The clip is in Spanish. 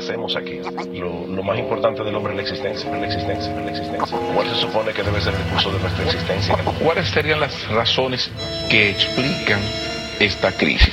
hacemos aquí? Lo más importante del hombre es la existencia, la existencia, la existencia. ¿Cuál se supone que debe ser el curso de nuestra existencia? ¿Cuáles serían las razones que explican esta crisis?